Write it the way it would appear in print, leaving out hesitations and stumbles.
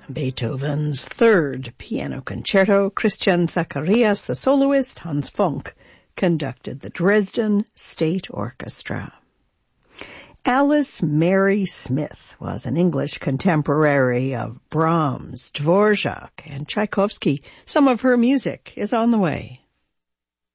Beethoven's Third Piano Concerto, Christian Zacharias, the soloist, Hans Funk, conducted the Dresden State Orchestra. Alice Mary Smith was an English contemporary of Brahms, Dvorak, and Tchaikovsky. Some of her music is on the way.